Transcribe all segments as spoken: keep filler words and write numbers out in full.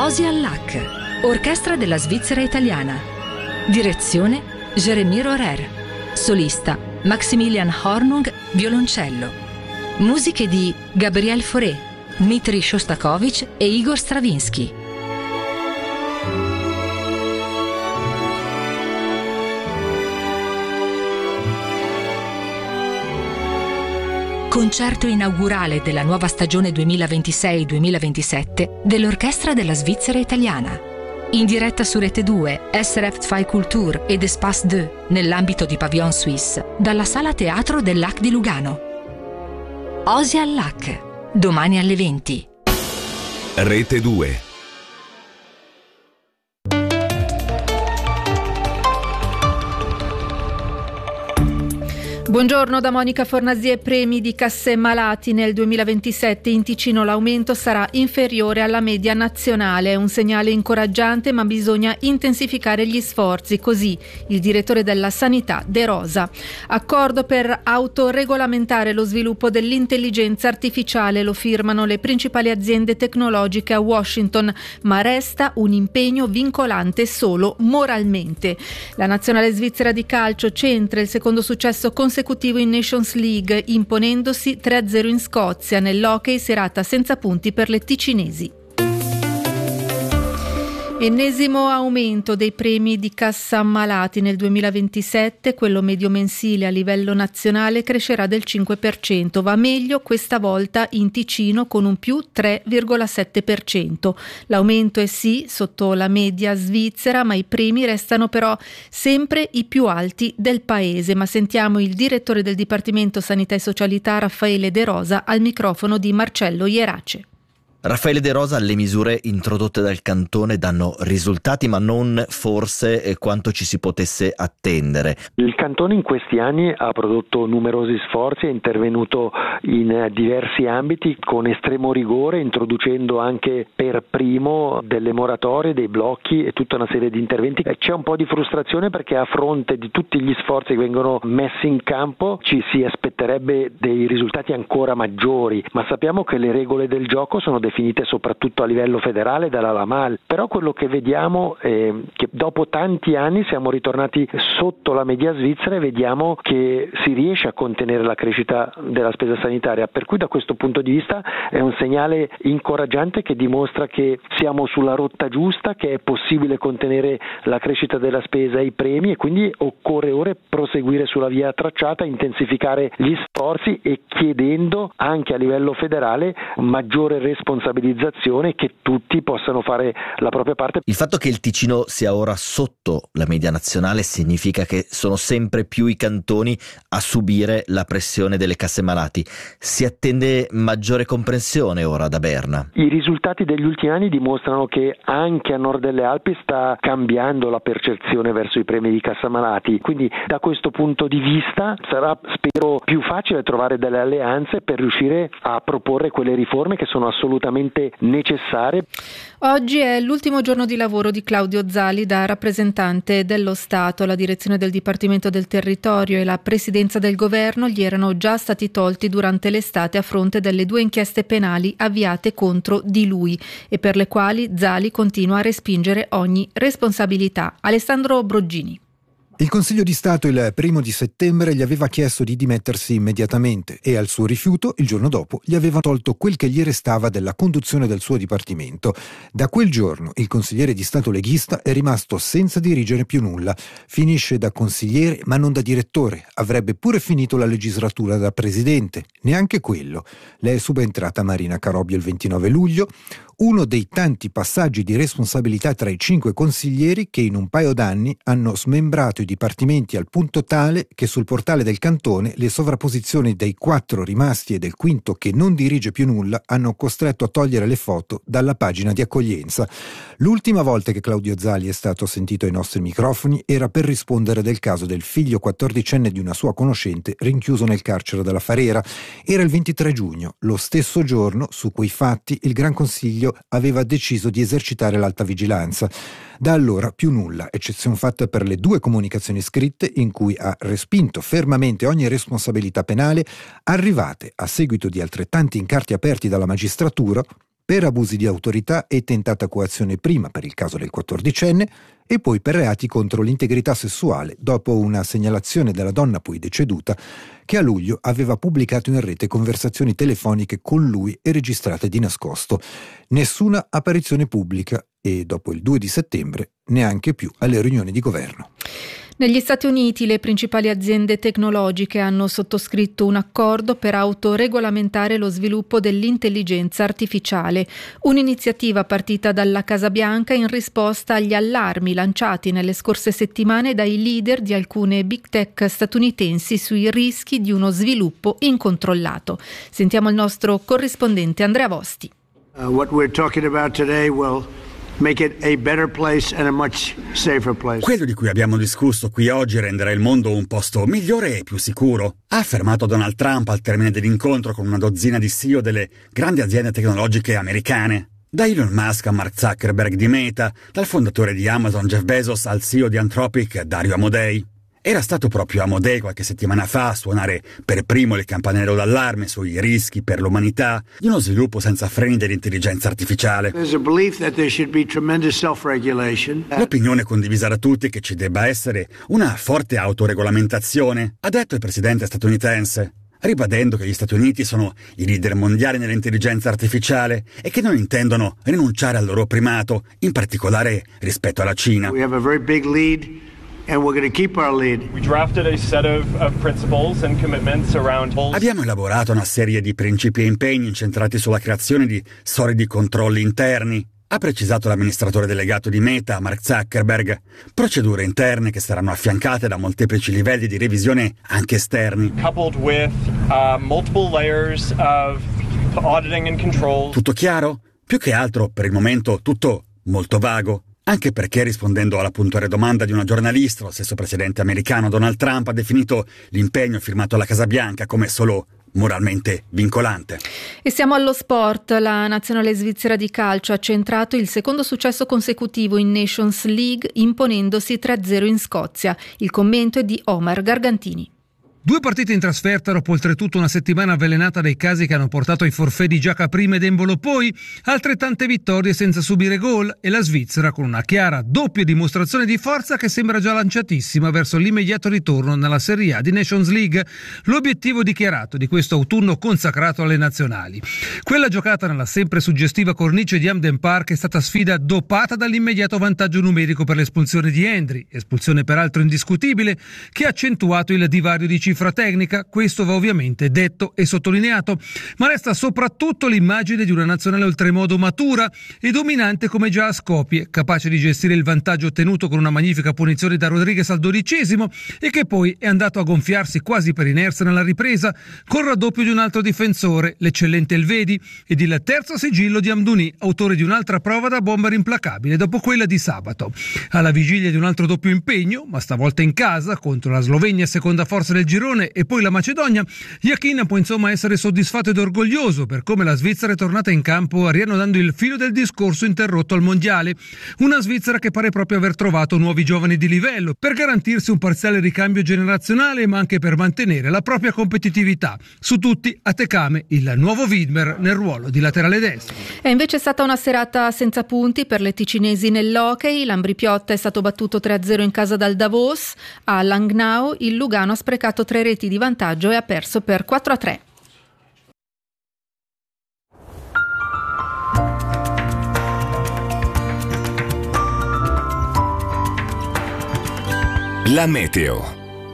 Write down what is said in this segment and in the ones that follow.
Osi Allac, Orchestra della Svizzera Italiana. Direzione Jeremy Rohrer. Solista Maximilian Hornung, violoncello. Musiche di Gabriel Fauré, Dmitri Shostakovich e Igor Stravinsky. Concerto inaugurale della nuova stagione duemilaventisei duemilaventisette dell'Orchestra della Svizzera Italiana. In diretta su Rete due, S R F zwei Kultur ed Espace due, nell'ambito di Pavillon Suisse, dalla Sala Teatro del Lac di Lugano. Osi Allac, domani alle venti. Rete due. Buongiorno da Monica Fornasie. Premi di Cassemalati nel duemilaventisette. In Ticino l'aumento sarà inferiore alla media nazionale. È un segnale incoraggiante, ma bisogna intensificare gli sforzi. Così il direttore della Sanità De Rosa. Accordo per autoregolamentare lo sviluppo dell'intelligenza artificiale. Lo firmano le principali aziende tecnologiche a Washington, ma resta un impegno vincolante solo moralmente. La nazionale svizzera di calcio centra il secondo successo consecutivo in Nations League, imponendosi tre a zero in Scozia. Nell'hockey serata senza punti per le ticinesi. Ennesimo aumento dei premi di Cassamalati nel duemilaventisette, quello medio mensile a livello nazionale crescerà del cinque per cento, va meglio questa volta in Ticino con un più tre virgola sette per cento. L'aumento è sì sotto la media svizzera, ma i premi restano però sempre i più alti del paese. Ma sentiamo il direttore del Dipartimento Sanità e Socialità Raffaele De Rosa al microfono di Marcello Ierace. Raffaele De Rosa, le misure introdotte dal cantone danno risultati, ma non forse quanto ci si potesse attendere. Il cantone in questi anni ha prodotto numerosi sforzi, è intervenuto in diversi ambiti con estremo rigore, introducendo anche per primo delle moratorie, dei blocchi e tutta una serie di interventi. C'è un po' di frustrazione perché a fronte di tutti gli sforzi che vengono messi in campo ci si aspetterebbe dei risultati ancora maggiori, ma sappiamo che le regole del gioco sono definite definite soprattutto a livello federale dalla LAMAL, però quello che vediamo è che dopo tanti anni siamo ritornati sotto la media svizzera e vediamo che si riesce a contenere la crescita della spesa sanitaria, per cui da questo punto di vista è un segnale incoraggiante che dimostra che siamo sulla rotta giusta, che è possibile contenere la crescita della spesa e i premi, e quindi occorre ora proseguire sulla via tracciata, intensificare gli sforzi e chiedendo anche a livello federale maggiore responsabilità, che tutti possano fare la propria parte. Il fatto che il Ticino sia ora sotto la media nazionale significa che sono sempre più i cantoni a subire la pressione delle casse malati. Si attende maggiore comprensione ora da Berna. I risultati degli ultimi anni dimostrano che anche a nord delle Alpi sta cambiando la percezione verso i premi di cassa malati, quindi da questo punto di vista sarà, spero, più facile trovare delle alleanze per riuscire a proporre quelle riforme che sono assolutamente necessarie. Oggi è l'ultimo giorno di lavoro di Claudio Zali da rappresentante dello Stato. La direzione del Dipartimento del Territorio e la presidenza del governo gli erano già stati tolti durante l'estate a fronte delle due inchieste penali avviate contro di lui e per le quali Zali continua a respingere ogni responsabilità. Alessandro Broggini. Il Consiglio di Stato il primo di settembre gli aveva chiesto di dimettersi immediatamente e al suo rifiuto, il giorno dopo, gli aveva tolto quel che gli restava della conduzione del suo dipartimento. Da quel giorno il consigliere di Stato leghista è rimasto senza dirigere più nulla. Finisce da consigliere ma non da direttore. Avrebbe pure finito la legislatura da presidente. Neanche quello. Le è subentrata Marina Carobio il ventinove luglio. Uno dei tanti passaggi di responsabilità tra i cinque consiglieri che in un paio d'anni hanno smembrato i dipartimenti al punto tale che sul portale del cantone le sovrapposizioni dei quattro rimasti e del quinto che non dirige più nulla hanno costretto a togliere le foto dalla pagina di accoglienza. L'ultima volta che Claudio Zali è stato sentito ai nostri microfoni era per rispondere del caso del figlio quattordicenne di una sua conoscente rinchiuso nel carcere della Farera. Era il ventitré giugno, lo stesso giorno su quei fatti il Gran Consiglio aveva deciso di esercitare l'alta vigilanza. Da allora più nulla, eccezion fatta per le due comunicazioni scritte in cui ha respinto fermamente ogni responsabilità penale, arrivate a seguito di altrettanti incarti aperti dalla magistratura per abusi di autorità e tentata coazione prima per il caso del quattordicenne e poi per reati contro l'integrità sessuale dopo una segnalazione della donna poi deceduta che a luglio aveva pubblicato in rete conversazioni telefoniche con lui e registrate di nascosto. Nessuna apparizione pubblica e dopo il due di settembre neanche più alle riunioni di governo. Negli Stati Uniti le principali aziende tecnologiche hanno sottoscritto un accordo per autoregolamentare lo sviluppo dell'intelligenza artificiale, un'iniziativa partita dalla Casa Bianca in risposta agli allarmi lanciati nelle scorse settimane dai leader di alcune big tech statunitensi sui rischi di uno sviluppo incontrollato. Sentiamo il nostro corrispondente Andrea Vosti. Uh, what we're talking about today will make it a better place and a much safer place. Quello di cui abbiamo discusso qui oggi renderà il mondo un posto migliore e più sicuro, ha affermato Donald Trump al termine dell'incontro con una dozzina di C E O delle grandi aziende tecnologiche americane. Da Elon Musk a Mark Zuckerberg di Meta, dal fondatore di Amazon Jeff Bezos al C E O di Anthropic Dario Amodei. Era stato proprio Amodei qualche settimana fa a suonare per primo il campanello d'allarme sui rischi per l'umanità di uno sviluppo senza freni dell'intelligenza artificiale. L'opinione condivisa da tutti è che ci debba essere una forte autoregolamentazione, ha detto il presidente statunitense, ribadendo che gli Stati Uniti sono i leader mondiali nell'intelligenza artificiale e che non intendono rinunciare al loro primato, in particolare rispetto alla Cina. We have a very big lead. And we're going to keep our lead. We drafted a set of, of principles and commitments around. Abbiamo elaborato una serie di principi e impegni incentrati sulla creazione di solidi controlli interni, ha precisato l'amministratore delegato di Meta, Mark Zuckerberg. Procedure interne che saranno affiancate da molteplici livelli di revisione anche esterni. Coupled with uh, multiple layers of auditing and control. Tutto chiaro? Più che altro, per il momento, tutto molto vago. Anche perché, rispondendo alla puntuale domanda di una giornalista, lo stesso presidente americano Donald Trump ha definito l'impegno firmato alla Casa Bianca come solo moralmente vincolante. E siamo allo sport. La nazionale svizzera di calcio ha centrato il secondo successo consecutivo in Nations League imponendosi tre a zero in Scozia. Il commento è di Omar Gargantini. Due partite in trasferta dopo oltretutto una settimana avvelenata dai casi che hanno portato ai forfait di Giaca prima ed Embolo poi, altrettante vittorie senza subire gol e la Svizzera con una chiara doppia dimostrazione di forza che sembra già lanciatissima verso l'immediato ritorno nella Serie A di Nations League, l'obiettivo dichiarato di questo autunno consacrato alle nazionali. Quella giocata nella sempre suggestiva cornice di Hampden Park è stata sfida dopata dall'immediato vantaggio numerico per l'espulsione di Hendry, espulsione peraltro indiscutibile, che ha accentuato il divario di cifra tecnica, questo va ovviamente detto e sottolineato, ma resta soprattutto l'immagine di una nazionale oltremodo matura e dominante come già a Skopje, capace di gestire il vantaggio ottenuto con una magnifica punizione da Rodriguez al dodicesimo e che poi è andato a gonfiarsi quasi per inerzia nella ripresa col raddoppio di un altro difensore, l'eccellente Elvedi, ed il terzo sigillo di Amdouni, autore di un'altra prova da bomber implacabile dopo quella di sabato. Alla vigilia di un altro doppio impegno, ma stavolta in casa contro la Slovenia, seconda forza del girone, e poi la Macedonia, Yakin può insomma essere soddisfatto ed orgoglioso per come la Svizzera è tornata in campo riannodando il filo del discorso interrotto al mondiale. Una Svizzera che pare proprio aver trovato nuovi giovani di livello per garantirsi un parziale ricambio generazionale, ma anche per mantenere la propria competitività. Su tutti a Tekame, il nuovo Widmer nel ruolo di laterale destro. È invece stata una serata senza punti per le ticinesi nell'hockey. L'Ambrì-Piotta è stato battuto tre a zero in casa dal Davos. A Langnau il Lugano ha sprecato tre reti di vantaggio e ha perso per quattro a tre. La meteo.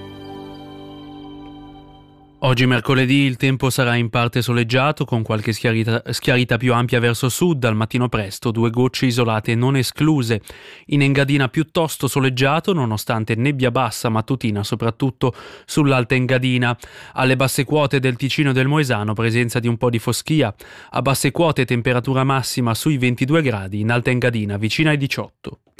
Oggi mercoledì il tempo sarà in parte soleggiato con qualche schiarita, schiarita più ampia verso sud, al mattino presto due gocce isolate non escluse. In Engadina piuttosto soleggiato nonostante nebbia bassa mattutina soprattutto sull'Alta Engadina. Alle basse quote del Ticino e del Moesano presenza di un po' di foschia. A basse quote temperatura massima sui ventidue gradi, in Alta Engadina vicina ai diciotto.